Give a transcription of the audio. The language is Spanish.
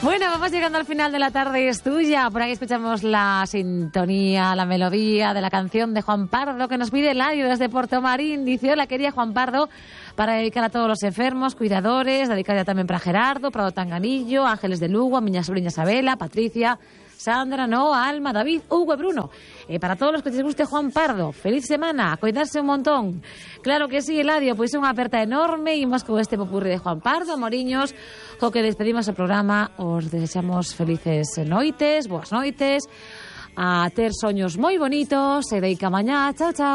Bueno, vamos llegando al final de la tarde, es tuya. Por aquí escuchamos la sintonía, la melodía de la canción de Juan Pardo que nos pide Eladio desde Portomarín. Dice, hola, quería Juan Pardo para dedicar a todos los enfermos, cuidadores, dedicar también para Gerardo, Prado Tanganillo, Ángeles de Lugo, a miña sobriña Isabela, Patricia, Sandra, Noa, Alma, David, Hugo e Bruno. Para todos los que les guste Juan Pardo, feliz semana, a cuidarse un montón. Claro que sí, Eladio, pois unha aperta enorme, imos con este popurrí de Juan Pardo, amoriños, co que despedimos o programa. Os desexamos felices noites, boas noites, a ter soños moi bonitos, e deica mañá, chao, chao.